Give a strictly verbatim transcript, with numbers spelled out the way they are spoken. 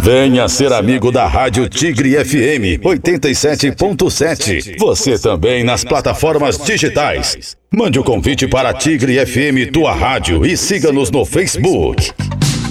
Venha ser amigo da Rádio Tigre F M oitenta e sete ponto sete. Você também nas plataformas digitais. Mande o convite para Tigre F M Tua Rádio e siga-nos no Facebook.